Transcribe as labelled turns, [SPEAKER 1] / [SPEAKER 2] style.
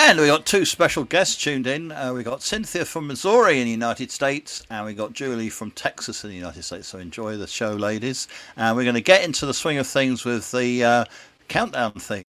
[SPEAKER 1] And we got two special guests tuned in. We got Cynthia from Missouri in the United States, and we got Julie from Texas in the United States. So enjoy the show, ladies. And we're going to get into the swing of things with the countdown thing.